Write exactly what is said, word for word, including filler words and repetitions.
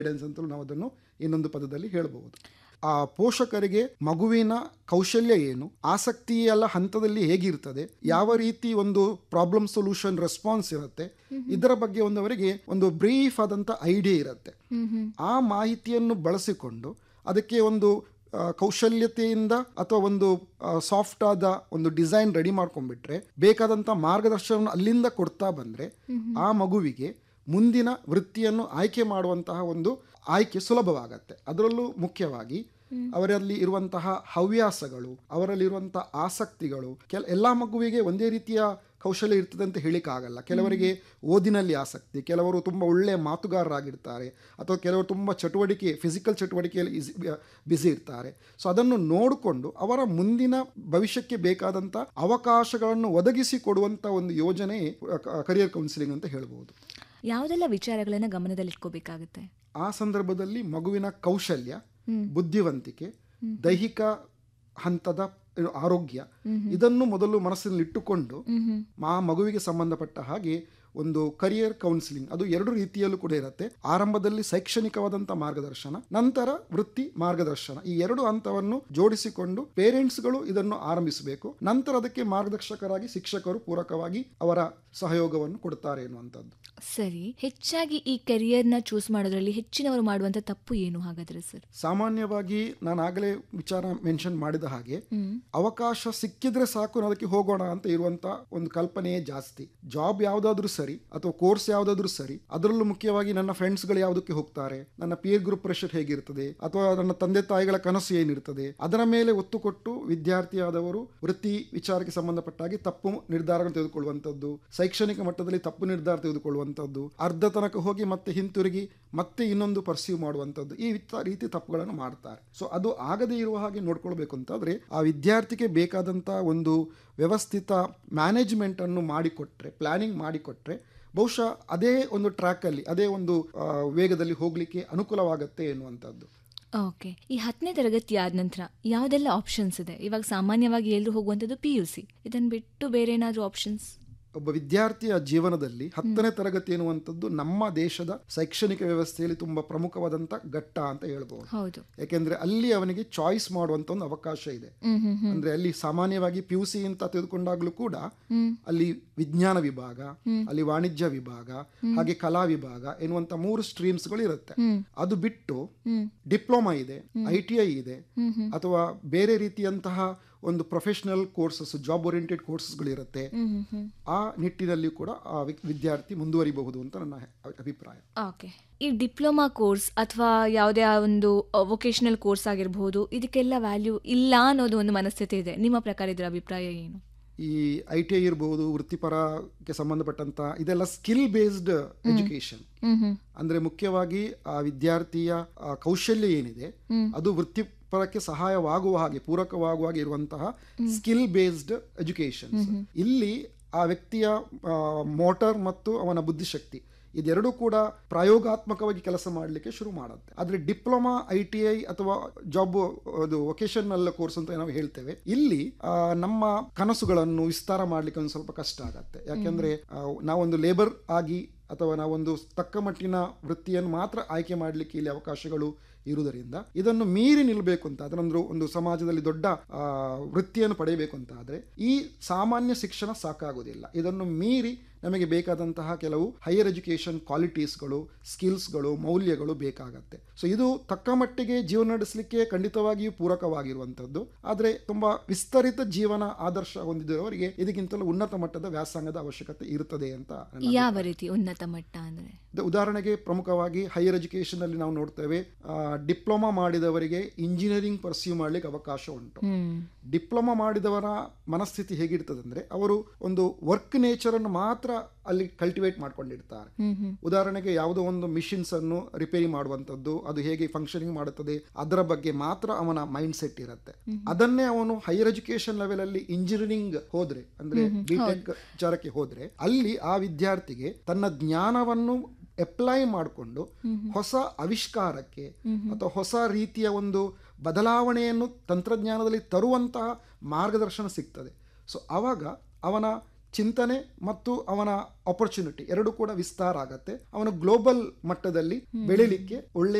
Guidance ಅಂತಲೂ ನಾವು ಅದನ್ನು ಇನ್ನೊಂದು ಪದದಲ್ಲಿ ಹೇಳಬಹುದು. ಆ ಪೋಷಕರಿಗೆ ಮಗುವಿನ ಕೌಶಲ್ಯ ಏನು, ಆಸಕ್ತಿಯಲ್ಲ ಹಂತದಲ್ಲಿ ಹೇಗಿರ್ತದೆ, ಯಾವ ರೀತಿ ಒಂದು ಪ್ರಾಬ್ಲಮ್ ಸೊಲ್ಯೂಷನ್ ರೆಸ್ಪಾನ್ಸ್ ಇರುತ್ತೆ, ಇದರ ಬಗ್ಗೆ ಒಂದು ಅವರಿಗೆ ಒಂದು ಬ್ರೀಫ್ ಆದಂತ ಐಡಿಯಾ ಇರುತ್ತೆ. ಆ ಮಾಹಿತಿಯನ್ನು ಬಳಸಿಕೊಂಡು ಅದಕ್ಕೆ ಒಂದು ಕೌಶಲ್ಯತೆಯಿಂದ ಅಥವಾ ಒಂದು ಸಾಫ್ಟ್ ಆದ ಒಂದು ಡಿಸೈನ್ ರೆಡಿ ಮಾಡ್ಕೊಂಡ್ಬಿಟ್ರೆ, ಬೇಕಾದಂತ ಮಾರ್ಗದರ್ಶನ ಅಲ್ಲಿಂದ ಕೊಡ್ತಾ ಬಂದ್ರೆ ಆ ಮಗುವಿಗೆ ಮುಂದಿನ ವೃತ್ತಿಯನ್ನು ಆಯ್ಕೆ ಮಾಡುವಂತಹ ಒಂದು ಆಯ್ಕೆ ಸುಲಭವಾಗತ್ತೆ. ಅದರಲ್ಲೂ ಮುಖ್ಯವಾಗಿ ಅವರಲ್ಲಿ ಇರುವಂತಹ ಹವ್ಯಾಸಗಳು, ಅವರಲ್ಲಿ ಇರುವಂತಹ ಆಸಕ್ತಿಗಳು, ಕೆಲ ಎಲ್ಲ ಮಗುವಿಗೆ ಒಂದೇ ರೀತಿಯ ಕೌಶಲ್ಯ ಇರ್ತದೆ ಅಂತ ಹೇಳಿಕ್ಕಾಗಲ್ಲ. ಕೆಲವರಿಗೆ ಓದಿನಲ್ಲಿ ಆಸಕ್ತಿ, ಕೆಲವರು ತುಂಬ ಒಳ್ಳೆಯ ಮಾತುಗಾರರಾಗಿರ್ತಾರೆ, ಅಥವಾ ಕೆಲವರು ತುಂಬ ಚಟುವಟಿಕೆ ಫಿಸಿಕಲ್ ಚಟುವಟಿಕೆಯಲ್ಲಿ ಬ್ಯುಸಿ ಇರ್ತಾರೆ. ಸೊ ಅದನ್ನು ನೋಡಿಕೊಂಡು ಅವರ ಮುಂದಿನ ಭವಿಷ್ಯಕ್ಕೆ ಬೇಕಾದಂಥ ಅವಕಾಶಗಳನ್ನು ಒದಗಿಸಿ ಕೊಡುವಂಥ ಒಂದು ಯೋಜನೆ ಕರಿಯರ್ ಕೌನ್ಸಿಲಿಂಗ್ ಅಂತ ಹೇಳ್ಬೋದು. ಯಾವುದೆಲ್ಲ ವಿಚಾರಗಳನ್ನು ಗಮನದಲ್ಲಿಟ್ಕೋಬೇಕಾಗುತ್ತೆ ಆ ಸಂದರ್ಭದಲ್ಲಿ? ಮಗುವಿನ ಕೌಶಲ್ಯ, ಬುದ್ಧಿವಂತಿಕೆ, ದೈಹಿಕ ಹಂತದ ಆರೋಗ್ಯ, ಇದನ್ನು ಮೊದಲು ಮನಸ್ಸಿನಲ್ಲಿ ಇಟ್ಟುಕೊಂಡು ಆ ಮಗುವಿಗೆ ಸಂಬಂಧಪಟ್ಟ ಹಾಗೆ ಒಂದು ಕರಿಯರ್ ಕೌನ್ಸಿಲಿಂಗ್, ಅದು ಎರಡು ರೀತಿಯಲ್ಲೂ ಕೂಡ ಇರುತ್ತೆ. ಆರಂಭದಲ್ಲಿ ಶೈಕ್ಷಣಿಕವಾದಂಥ ಮಾರ್ಗದರ್ಶನ, ನಂತರ ವೃತ್ತಿ ಮಾರ್ಗದರ್ಶನ. ಈ ಎರಡು ಹಂತವನ್ನು ಜೋಡಿಸಿಕೊಂಡು ಪೇರೆಂಟ್ಸ್ಗಳು ಇದನ್ನು ಆರಂಭಿಸಬೇಕು. ನಂತರ ಅದಕ್ಕೆ ಮಾರ್ಗದರ್ಶಕರಾಗಿ ಶಿಕ್ಷಕರು ಪೂರಕವಾಗಿ ಅವರ ಸಹಯೋಗವನ್ನು ಕೊಡ್ತಾರೆ ಎನ್ನುವಂಥದ್ದು. ಸರಿ, ಹೆಚ್ಚಾಗಿ ಈ ಕೆರಿಯರ್ನ ಚೂಸ್ ಮಾಡೋದ್ರಲ್ಲಿ ಹೆಚ್ಚಿನವರು ಮಾಡುವಂತ ತಪ್ಪು ಏನು ಹಾಗಾದ್ರೆ ಸರ್? ಸಾಮಾನ್ಯವಾಗಿ ನಾನು ಆಗಲೇ ವಿಚಾರ ಮೆನ್ಷನ್ ಮಾಡಿದ ಹಾಗೆ, ಅವಕಾಶ ಸಿಕ್ಕಿದ್ರೆ ಸಾಕು ಅದಕ್ಕೆ ಹೋಗೋಣ ಅಂತ ಇರುವಂತ ಒಂದು ಕಲ್ಪನೆಯೇ ಜಾಸ್ತಿ. ಜಾಬ್ ಯಾವ್ದಾದ್ರು ಸರಿ ಅಥವಾ ಕೋರ್ಸ್ ಯಾವ್ದಾದ್ರು ಸರಿ, ಅದರಲ್ಲೂ ಮುಖ್ಯವಾಗಿ ನನ್ನ ಫ್ರೆಂಡ್ಸ್ಗಳು ಯಾವುದಕ್ಕೆ ಹೋಗ್ತಾರೆ, ನನ್ನ ಪಿಯರ್ ಗ್ರೂಪ್ ಪ್ರೆಷರ್ ಹೇಗಿರ್ತದೆ, ಅಥವಾ ನನ್ನ ತಂದೆ ತಾಯಿಗಳ ಕನಸು ಏನಿರ್ತದೆ, ಅದರ ಮೇಲೆ ಒತ್ತು ಕೊಟ್ಟು ವಿದ್ಯಾರ್ಥಿಯಾದವರು ವೃತ್ತಿ ವಿಚಾರಕ್ಕೆ ಸಂಬಂಧಪಟ್ಟಾಗಿ ತಪ್ಪು ನಿರ್ಧಾರಗಳನ್ನು ತೆಗೆದುಕೊಳ್ಳುವಂಥದ್ದು, ಶೈಕ್ಷಣಿಕ ಮಟ್ಟದಲ್ಲಿ ತಪ್ಪು ನಿರ್ಧಾರ ತೆಗೆದುಕೊಳ್ಳುವಂಥದ್ದು, ಅರ್ಧ ತನಕ ಹೋಗಿ ಮತ್ತೆ ಹಿಂತಿರುಗಿ ಮತ್ತೆ ಇನ್ನೊಂದು ಪರ್ಸೀವ್ ಮಾಡುವಂಥದ್ದು, ಈ ರೀತಿ ತಪ್ಪುಗಳನ್ನು ಮಾಡ್ತಾರೆ. ಸೊ ಅದು ಆಗದೇ ಇರುವ ಹಾಗೆ ನೋಡ್ಕೊಳ್ಬೇಕು ಅಂತಾದ್ರೆ ಆ ವಿದ್ಯಾರ್ಥಿಗೆ ಬೇಕಾದಂಥ ಒಂದು ವ್ಯವಸ್ಥಿತ ಮ್ಯಾನೇಜ್ಮೆಂಟ್ ಅನ್ನು ಮಾಡಿಕೊಟ್ರೆ, ಪ್ಲಾನಿಂಗ್ ಮಾಡಿಕೊಟ್ರೆ ಬಹುಶಃ ಅದೇ ಒಂದು ಟ್ರ್ಯಾಕ್ ಅಲ್ಲಿ, ಅದೇ ಒಂದು ವೇಗದಲ್ಲಿ ಹೋಗ್ಲಿಕ್ಕೆ ಅನುಕೂಲವಾಗುತ್ತೆ ಎನ್ನುವಂಥದ್ದು. ಓಕೆ, ಈ ಹತ್ತನೇ ತರಗತಿ ಆದ ನಂತರ ಯಾವುದೆಲ್ಲ ಆಪ್ಷನ್ಸ್ ಇದೆ? ಇವಾಗ ಸಾಮಾನ್ಯವಾಗಿ ಎಲ್ಲರೂ ಹೋಗುವಂಥದ್ದು ಪಿ ಯು ಸಿ, ಇದನ್ನು ಬಿಟ್ಟು ಬೇರೆ ಏನಾದರೂ ಆಪ್ಷನ್ಸ್? ಒಬ್ಬ ವಿದ್ಯಾರ್ಥಿಯ ಜೀವನದಲ್ಲಿ ಹತ್ತನೇ ತರಗತಿ ಎನ್ನುವಂಥದ್ದು ನಮ್ಮ ದೇಶದ ಶೈಕ್ಷಣಿಕ ವ್ಯವಸ್ಥೆಯಲ್ಲಿ ತುಂಬಾ ಪ್ರಮುಖವಾದಂತ ಘಟ್ಟ ಅಂತ ಹೇಳ್ಬಹುದು. ಯಾಕೆಂದ್ರೆ ಅಲ್ಲಿ ಅವನಿಗೆ ಚಾಯ್ಸ್ ಮಾಡುವಂತ ಒಂದು ಅವಕಾಶ ಇದೆ. ಅಂದ್ರೆ ಅಲ್ಲಿ ಸಾಮಾನ್ಯವಾಗಿ ಪಿ ಯು ಸಿ ಅಂತ ತೆಗೆದುಕೊಂಡಾಗ್ಲೂ ಕೂಡ ಅಲ್ಲಿ ವಿಜ್ಞಾನ ವಿಭಾಗ, ಅಲ್ಲಿ ವಾಣಿಜ್ಯ ವಿಭಾಗ, ಹಾಗೆ ಕಲಾ ವಿಭಾಗ ಎನ್ನುವಂತ ಮೂರು ಸ್ಟ್ರೀಮ್ಸ್ ಗಳು ಇರುತ್ತೆ. ಅದು ಬಿಟ್ಟು ಡಿಪ್ಲೊಮಾ ಇದೆ, ಐ ಟಿ ಐ ಇದೆ, ಅಥವಾ ಬೇರೆ ರೀತಿಯಂತಹ ಒಂದು ಪ್ರೊಫೆಷನಲ್ ಕೋರ್ಸಸ್, ಜಾಬ್ ಓರಿಯೆಂಟೆಡ್ ಕೋರ್ಸಸ್ಗಳಿರುತ್ತೆ. ಆ ನಿಟ್ಟಿನಲ್ಲಿ ಕೂಡ ಆ ವಿದ್ಯಾರ್ಥಿ ಮುಂದುವರಿಬಹುದು ಅಂತ ನನ್ನ ಅಭಿಪ್ರಾಯ. ಓಕೆ, ಈ ಡಿಪ್ಲೊಮಾ ಕೋರ್ಸ್ ಅಥವಾ ಯಾವುದೇ ಒಂದು ವೊಕೇಶನಲ್ ಕೋರ್ಸ್ ಆಗಿರಬಹುದು, ಇದಕ್ಕೆಲ್ಲ ವ್ಯಾಲ್ಯೂ ಇಲ್ಲ ಅನ್ನೋದು ಒಂದು ಮನಸ್ಥಿತಿ ಇದೆ. ನಿಮ್ಮ ಪ್ರಕಾರ ಇದರ ಅಭಿಪ್ರಾಯ ಏನು? ಈ ಐ ಟಿ ಐ ಇರಬಹುದು, ವೃತ್ತಿಪರಕ್ಕೆ ಸಂಬಂಧಪಟ್ಟಂತ ಇದೆಲ್ಲ ಸ್ಕಿಲ್ ಬೇಸ್ಡ್ ಎಜುಕೇಶನ್. ಅಂದ್ರೆ ಮುಖ್ಯವಾಗಿ ಆ ವಿದ್ಯಾರ್ಥಿಯ ಕೌಶಲ್ಯ ಏನಿದೆ ಅದು ವೃತ್ತಿ ಪರಕ್ಕೆ ಸಹಾಯವಾಗುವ ಹಾಗೆ, ಪೂರಕವಾಗುವ ಹಾಗೆ ಇರುವಂತಹ ಸ್ಕಿಲ್ ಬೇಸ್ಡ್ ಎಜುಕೇಶನ್. ಇಲ್ಲಿ ಆ ವ್ಯಕ್ತಿಯ ಮೋಟರ್ ಮತ್ತು ಅವನ ಬುದ್ಧಿಶಕ್ತಿ ಇದೆರಡೂ ಕೂಡ ಪ್ರಾಯೋಗಾತ್ಮಕವಾಗಿ ಕೆಲಸ ಮಾಡಲಿಕ್ಕೆ ಶುರು ಮಾಡುತ್ತೆ. ಆದ್ರೆ ಡಿಪ್ಲೊಮಾ, ಐ ಟಿ ಐ ಅಥವಾ ಜಾಬ್ ಅದು ವೊಕೇಶನಲ್ ಕೋರ್ಸ್ ಅಂತ ನಾವು ಹೇಳ್ತೇವೆ, ಇಲ್ಲಿ ನಮ್ಮ ಕನಸುಗಳನ್ನು ವಿಸ್ತಾರ ಮಾಡ್ಲಿಕ್ಕೆ ಒಂದು ಸ್ವಲ್ಪ ಕಷ್ಟ ಆಗತ್ತೆ. ಯಾಕೆಂದ್ರೆ ನಾವೊಂದು ಲೇಬರ್ ಆಗಿ ಅಥವಾ ನಾವೊಂದು ತಕ್ಕ ಮಟ್ಟಿನ ವೃತ್ತಿಯನ್ನು ಮಾತ್ರ ಆಯ್ಕೆ ಮಾಡಲಿಕ್ಕೆ ಇಲ್ಲಿ ಅವಕಾಶಗಳು ಇರುವುದರಿಂದ ಇದನ್ನು ಮೀರಿ ನಿಲ್ಲಬೇಕು ಅಂತ, ಅದರಂದ್ರೂ ಒಂದು ಸಮಾಜದಲ್ಲಿ ದೊಡ್ಡ ವೃತ್ತಿಯನ್ನು ಪಡೆಯಬೇಕು ಅಂತ ಆದ್ರೆ ಈ ಸಾಮಾನ್ಯ ಶಿಕ್ಷಣ ಸಾಕಾಗುವುದಿಲ್ಲ. ಇದನ್ನು ಮೀರಿ ನಮಗೆ ಬೇಕಾದಂತಹ ಕೆಲವು ಹೈಯರ್ ಎಜುಕೇಶನ್ ಕ್ವಾಲಿಟೀಸ್ಗಳು, ಸ್ಕಿಲ್ಸ್ಗಳು, ಮೌಲ್ಯಗಳು ಬೇಕಾಗತ್ತೆ. ಸೊ ಇದು ತಕ್ಕ ಮಟ್ಟಿಗೆ ಜೀವನ ನಡೆಸಲಿಕ್ಕೆ ಖಂಡಿತವಾಗಿಯೂ ಪೂರಕವಾಗಿರುವಂಥದ್ದು. ಆದರೆ ತುಂಬಾ ವಿಸ್ತರಿತ ಜೀವನ ಆದರ್ಶ ಹೊಂದಿದವರಿಗೆ ಇದಕ್ಕಿಂತಲೂ ಉನ್ನತ ಮಟ್ಟದ ವ್ಯಾಸಂಗದ ಅವಶ್ಯಕತೆ ಇರುತ್ತದೆ ಅಂತ. ಯಾವ ರೀತಿ ಉನ್ನತ ಮಟ್ಟ ಅಂದ್ರೆ? ಉದಾಹರಣೆಗೆ ಪ್ರಮುಖವಾಗಿ ಹೈಯರ್ ಎಜುಕೇಶನ್ ಅಲ್ಲಿ ನಾವು ನೋಡ್ತೇವೆ, ಡಿಪ್ಲೊಮಾ ಮಾಡಿದವರಿಗೆ ಇಂಜಿನಿಯರಿಂಗ್ ಪರ್ಸ್ಯೂ ಮಾಡ್ಲಿಕ್ಕೆ ಅವಕಾಶ ಉಂಟು. ಡಿಪ್ಲೊಮಾ ಮಾಡಿದವರ ಮನಸ್ಥಿತಿ ಹೇಗಿರ್ತದೆ ಅಂದ್ರೆ ಅವರು ಒಂದು ವರ್ಕ್ ನೇಚರ್ ಅನ್ನು ಮಾತ್ರ ಅಲ್ಲಿ ಕಲ್ಟಿವೇಟ್ ಮಾಡ್ಕೊಂಡಿರ್ತಾರೆ. ಉದಾಹರಣೆಗೆ ಯಾವುದೋ ಒಂದು ಮಿಷಿನ್ಸ್ ಅನ್ನು ರಿಪೇರಿ ಮಾಡುವಂತದ್ದು, ಅದು ಹೇಗೆ ಫಂಕ್ಷನಿಂಗ್ ಮಾಡುತ್ತದೆ ಅದರ ಬಗ್ಗೆ ಮಾತ್ರ ಅವನ ಮೈಂಡ್ ಸೆಟ್ ಇರುತ್ತೆ. ಅದನ್ನೇ ಅವನು ಹೈಯರ್ ಎಜುಕೇಶನ್ ಲೆವೆಲ್ ಅಲ್ಲಿ ಇಂಜಿನಿಯರಿಂಗ್ ಹೋದ್ರೆ, ಅಂದ್ರೆ ಬಿ ಟೆಕ್ ವಿಚಾರಕ್ಕೆ ಹೋದ್ರೆ, ಅಲ್ಲಿ ಆ ವಿದ್ಯಾರ್ಥಿಗೆ ತನ್ನ ಜ್ಞಾನವನ್ನು ಅಪ್ಲೈ ಮಾಡಿಕೊಂಡು ಹೊಸ ಆವಿಷ್ಕಾರಕ್ಕೆ ಅಥವಾ ಹೊಸ ರೀತಿಯ ಒಂದು ಬದಲಾವಣೆಯನ್ನು ತಂತ್ರಜ್ಞಾನದಲ್ಲಿ ತರುವಂತಹ ಮಾರ್ಗದರ್ಶನ ಸಿಗ್ತದೆ. ಸೊ ಆವಾಗ ಅವನ ಚಿಂತನೆ ಮತ್ತು ಅವನ ಆಪರ್ಚುನಿಟಿ ಎರಡು ಕೂಡ ವಿಸ್ತಾರ ಆಗತ್ತೆ. ಅವನ ಗ್ಲೋಬಲ್ ಮಟ್ಟದಲ್ಲಿ ಬೆಳಿಲಿಕ್ಕೆ ಒಳ್ಳೆ